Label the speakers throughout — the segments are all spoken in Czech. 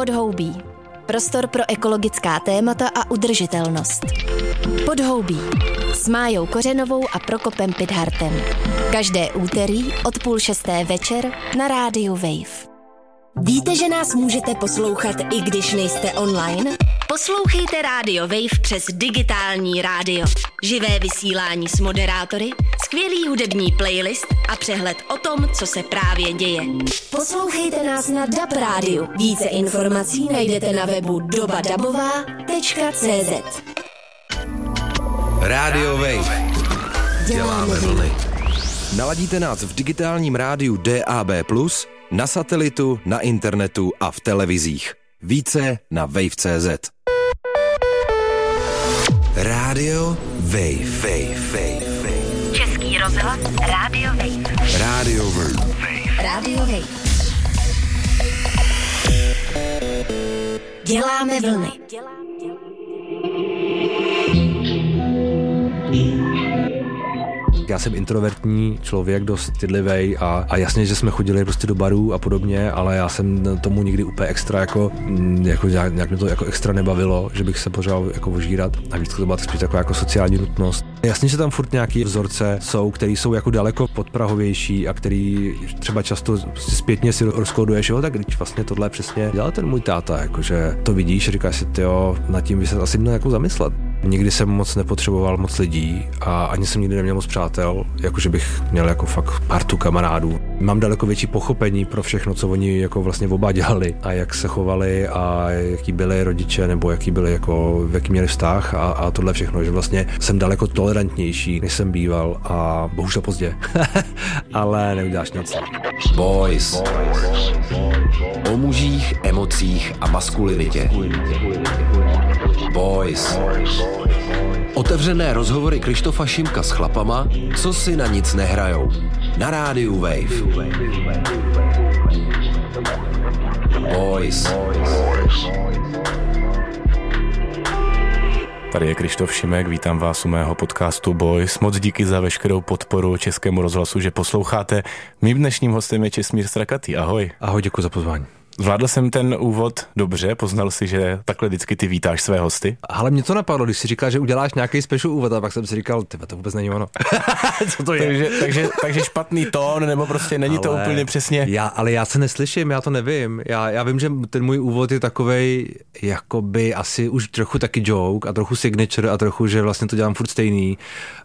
Speaker 1: Podhoubí. Prostor pro ekologická témata a udržitelnost. Podhoubí. S Májou Kořenovou a Prokopem Pidhartem. Každé úterý od 5:30 večer na rádiu Wave. Víte, že nás můžete poslouchat, i když nejste online? Poslouchejte rádio Wave přes digitální rádio. Živé vysílání s moderátory, skvělý hudební playlist a přehled o tom, co se právě děje. Poslouchejte nás na DAB rádiu. Více informací najdete na webu dobadabová.cz.
Speaker 2: Rádio Wave. Děláme vlny. Naladíte nás v digitálním rádiu DAB+, na satelitu, na internetu a v televizích. Více na wave.cz. Rádio Wave.
Speaker 1: Český rozhlas Rádio Wave.
Speaker 2: Rádio Wave.
Speaker 1: Rádio Wave. Děláme vlny.
Speaker 3: Já jsem introvertní člověk, dost stydlivej a jasně, že jsme chodili prostě do barů a podobně, ale já jsem tomu nikdy úplně extra jako nějak mě to jako extra nebavilo, že bych se pořád jako ožírat a vždycky to byla spíš taková jako sociální nutnost. Jasně, že tam furt nějaký vzorce jsou, který jsou jako daleko podprahovější a který třeba často zpětně si rozkouduješ, jo, tak když vlastně tohle přesně dělal ten můj táta, jakože to vidíš, říkáš si, tyjo, nad tím by se asi měl jako zamyslet. Nikdy jsem moc nepotřeboval moc lidí a ani jsem nikdy neměl moc přátel, jakože bych měl jako fakt partu kamarádů. Mám daleko větší pochopení pro všechno, co oni jako vlastně oba dělali a jak se chovali a jaký byli rodiče nebo jaký byli jako, v jaký měli vztah a tohle všechno, že vlastně jsem daleko tolerantnější, než jsem býval a bohužel pozdě, ale neuděláš nic.
Speaker 2: Boys. O mužích, emocích a maskulinitě. Boys. Otevřené rozhovory Krištofa Šimka s chlapama, co si na nic nehrajou. Na rádiu Wave. Boys.
Speaker 4: Tady je Krištof Šimek, vítám vás u mého podcastu Boys. Moc díky za veškerou podporu Českému rozhlasu, že posloucháte. Mým dnešním hostem je Česmír Strakatý. Ahoj.
Speaker 3: Ahoj, děkuji za pozvání.
Speaker 4: Zvládl jsem ten úvod dobře, poznal si, že takhle vždycky ty vítáš své hosty?
Speaker 3: Ale mě to napadlo, když si říkal, že uděláš nějaký special úvod, a pak jsem si říkal, to vůbec není ono. Co to je?
Speaker 4: takže špatný tón, nebo prostě není to úplně přesně.
Speaker 3: Ale já se neslyším, já to nevím. Já vím, že ten můj úvod je takovej, jakoby asi už trochu taky joke a trochu signature a trochu, že vlastně to dělám furt stejný.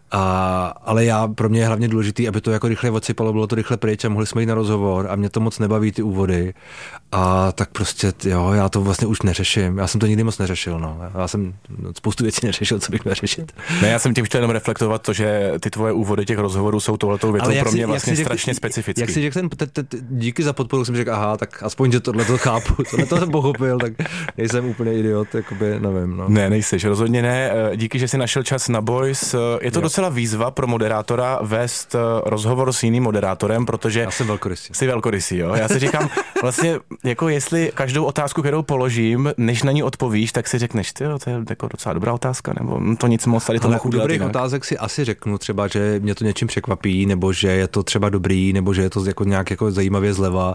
Speaker 3: Ale pro mě je hlavně důležitý, aby to jako rychle odsypalo, bylo to rychle pryč a mohli jsme jít na rozhovor a mě to moc nebaví ty úvody. A tak prostě, jo, já to vlastně už neřeším. Já jsem to nikdy moc neřešil, no. Já jsem spoustu věcí neřešil, co bych měl řešit.
Speaker 4: Ne, já jsem tím chtěl jenom reflektovat to, že ty tvoje úvody těch rozhovorů jsou touhletou větou pro mě vlastně strašně specifický.
Speaker 3: Jak si řekl, díky za podporu, jsem řekl, aha, tak aspoň, že tohle to chápu, tohle to jsem pochopil, tak nejsem úplně idiot, jakoby, nevím, no.
Speaker 4: Ne, nejseš, rozhodně ne. Díky, že jsi našel čas na Boys. Je to docela výzva pro moderátora vést rozhovor s jiným moderátorem, protože
Speaker 3: já jsem velkorysý.
Speaker 4: Jsi velkorysý, jo. Já si říkám, vlastně jako jestli každou otázku, kterou položím, než na ní odpovíš, tak si řekneš, tyjo, to je jako docela dobrá otázka, nebo to nic moc tady to mohu dělat
Speaker 3: dobrých
Speaker 4: jinak.
Speaker 3: Otázek si asi řeknu třeba, že mě to něčím překvapí, nebo že je to třeba dobrý, nebo že je to jako nějak jako zajímavě zleva,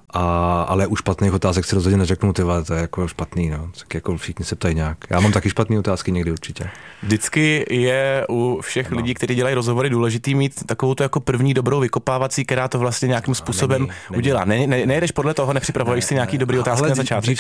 Speaker 3: ale u špatných otázek si rozhodně neřeknu, tyva, to je jako špatný, no. Tak jako všichni se ptají nějak. Já mám taky špatné otázky někdy určitě.
Speaker 4: Vždycky je u všech lidí, kteří dělají rozhovory, důležitý mít takovou to jako první dobrou vykopávací, která to vlastně nějakým způsobem udělá. Nejdeš podle toho, nepřipravuješ si nějaký dobrý otázky na začátek.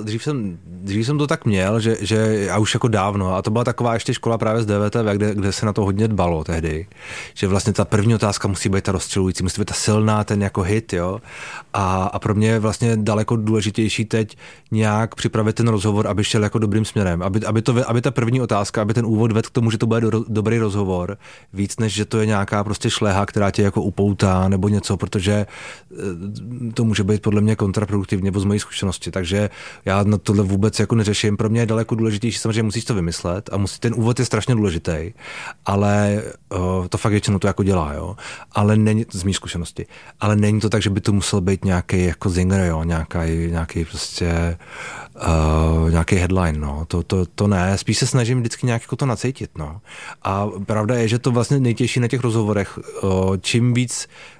Speaker 3: Dřív jsem to tak měl, že a už jako dávno, a to byla taková ještě škola právě z DVTV, kde se na to hodně dbalo tehdy, že vlastně ta první otázka musí být ta rozstřelující, musí být ta silná, ten jako hit, jo. A pro mě je vlastně daleko důležitější teď nějak připravit ten rozhovor, aby šel jako dobrým směrem, aby ta první otázka, aby ten úvod vedl k tomu, že to bude dobrý rozhovor, víc než že to je nějaká prostě šleha, která tě jako upoutá nebo něco, protože to může být podle mě kontraproduktivní nebo z mojí zkušenosti, takže já na tohle vůbec jako neřeším. Pro mě je daleko důležitější, samozřejmě musíš to vymyslet a ten úvod je strašně důležitý, ale to fakt většinou to jako dělá, jo. Ale není z mý zkušenosti. Ale není to tak, že by to musel být nějaký jako zinger, jo, nějaký prostě nějaký headline, no. To ne, spíš se snažím vždycky nějak jako to nacítit, no. A pravda je, že to vlastně nejtěžší na těch rozhovorech, čím víc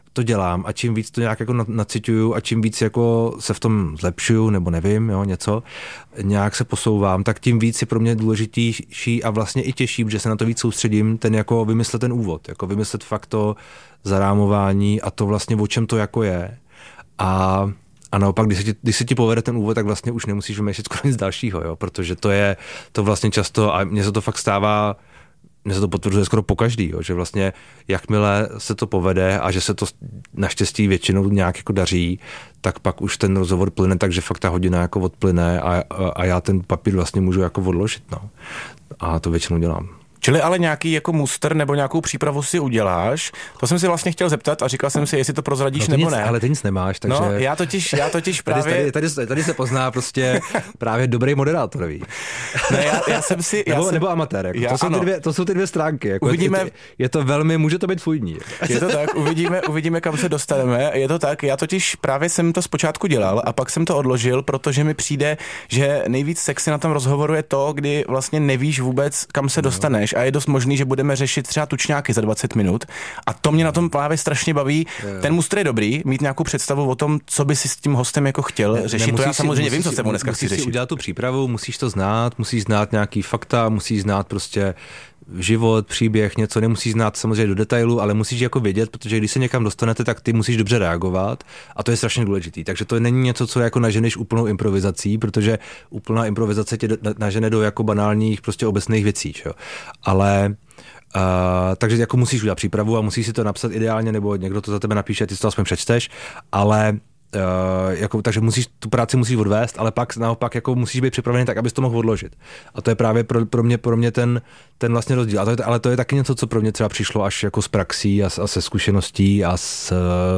Speaker 3: to dělám a čím víc to nějak jako nacituju a čím víc jako se v tom zlepšuju, nebo nevím, jo, něco, nějak se posouvám, tak tím víc je pro mě důležitější a vlastně i těžší, protože se na to víc soustředím, ten jako vymyslet ten úvod, jako vymyslet fakt to zarámování a to vlastně o čem to jako je. A naopak, když se ti povede ten úvod, tak vlastně už nemusíš vymýšlet skoro nic dalšího, jo, protože to je to vlastně často, a mně se to fakt stává, mně se to potvrzuje skoro pokaždý, jo, že vlastně jakmile se to povede a že se to naštěstí většinou nějak jako daří, tak pak už ten rozhovor plyne tak, že fakt ta hodina jako odplyne a já ten papír vlastně můžu jako odložit, no. A to většinou dělám.
Speaker 4: Čili ale nějaký jako mustr nebo nějakou přípravu si uděláš. To jsem si vlastně chtěl zeptat a říkal jsem si, jestli to prozradíš nebo ne.
Speaker 3: Ale ty nic nemáš, takže...
Speaker 4: No, já totiž právě...
Speaker 3: Tady se pozná prostě právě dobrý moderátor, víš.
Speaker 4: Ne, já jsem si...
Speaker 3: Nebo amatér, jako. To jsou ty dvě stránky. Jako
Speaker 4: uvidíme...
Speaker 3: Je to velmi, může to být fluidní.
Speaker 4: Je to tak, uvidíme, kam se dostaneme. Je to tak, já totiž právě jsem to zpočátku dělal a pak jsem to odložil, protože mi přijde, že nejvíc sexy na tom rozhovoru je to, kdy vlastně nevíš vůbec, kam se dostaneš. A je dost možný, že budeme řešit třeba tučňáky za 20 minut. A to mě na tom právě strašně baví. Ten mustr je dobrý, mít nějakou představu o tom, co by si s tím hostem jako chtěl řešit. To já samozřejmě vím, co se mu dneska chci řešit.
Speaker 3: Musíš si udělat tu přípravu, musíš to znát, musíš znát nějaký fakta, musíš znát prostě život, příběh, něco, nemusíš znát samozřejmě do detailu, ale musíš jako vědět, protože když se někam dostanete, tak ty musíš dobře reagovat a to je strašně důležitý. Takže to není něco, co jako naženeš úplnou improvizací, protože úplná improvizace tě nažene do jako banálních prostě obecných věcí, čo? Ale takže jako musíš udělat přípravu a musíš si to napsat ideálně, nebo někdo to za tebe napíše, ty si to aspoň přečteš, ale takže tu práci musíš odvést, ale pak naopak jako musíš být připravený tak, abys to mohl odložit. A to je právě pro mě ten vlastně rozdíl. Ale to je taky něco, co pro mě třeba přišlo až jako z praxí a se zkušeností a s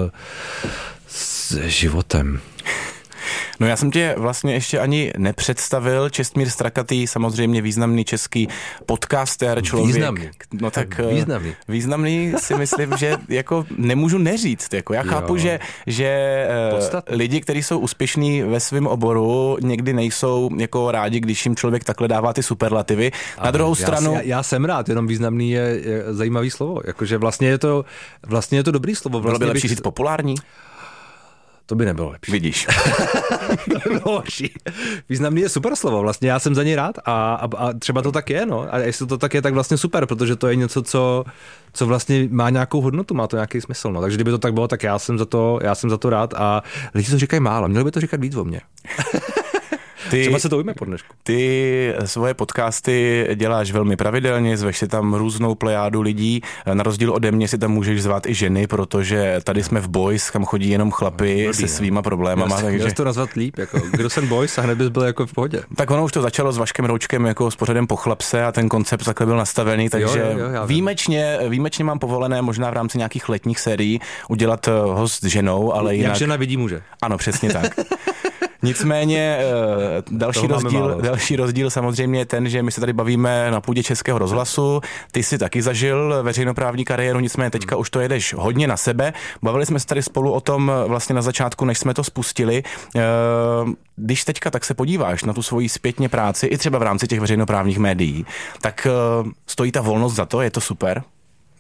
Speaker 3: životem.
Speaker 4: No já jsem tě vlastně ještě ani nepředstavil. Čestmír Strakatý, samozřejmě významný český podcaster, člověk.
Speaker 3: Významný.
Speaker 4: No tak významný si myslím, že jako nemůžu neříct. Jako já chápu, že lidi, kteří jsou úspěšní ve svém oboru, někdy nejsou jako rádi, když jim člověk takhle dává ty superlativy. Na druhou stranu...
Speaker 3: Já jsem rád, jenom významný je zajímavý slovo. Jakože vlastně je to dobrý slovo.
Speaker 4: Bylo by lepší říct populární?
Speaker 3: To by nebylo lepší.
Speaker 4: Vidíš.
Speaker 3: To by bylo lepší. Významný je super slovo, vlastně já jsem za něj rád a třeba to tak je, no. A jestli to tak je, tak vlastně super, protože to je něco, co vlastně má nějakou hodnotu, má to nějaký smysl, no. Takže kdyby to tak bylo, tak já jsem za to rád a lidi to říkají málo, měli by to říkat víc o mně. Třeba se to ujme po dnešku.
Speaker 4: Ty svoje podcasty děláš velmi pravidelně, zveš si tam různou plejádu lidí. Na rozdíl ode mě si tam můžeš zvát i ženy, protože tady jsme v Boys, kam chodí jenom chlapy se svýma problémama.
Speaker 3: Měl jsi to nazvat líp, jako kdo jsem Boys a hned bys byl jako v pohodě.
Speaker 4: Tak ono už to začalo s Vaškem Roučkem jako s pořadem Po chlapse a ten koncept takhle byl nastavený, takže výjimečně mám povolené možná v rámci nějakých letních sérií udělat host s ženou, ale jinak...
Speaker 3: Jak žena vidí muže.
Speaker 4: Ano, přesně tak. Nicméně další rozdíl samozřejmě je ten, že my se tady bavíme na půdě Českého rozhlasu. Ty jsi taky zažil veřejnoprávní kariéru, nicméně teďka už to jedeš hodně na sebe. Bavili jsme se tady spolu o tom vlastně na začátku, než jsme to spustili. Když teďka tak se podíváš na tu svoji zpětně práci, i třeba v rámci těch veřejnoprávních médií, tak stojí ta volnost za to? Je to super?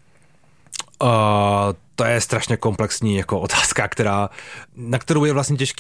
Speaker 3: To je strašně komplexní jako otázka, na kterou je vlastně těžký